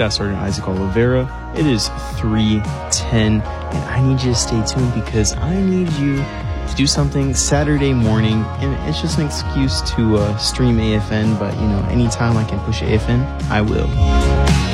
Staff Sergeant Isaac Oliveira. It is 3:10, and I need you to stay tuned because I need you to do something Saturday morning, and it's just an excuse to stream AFN, but anytime I can push AFN, I will.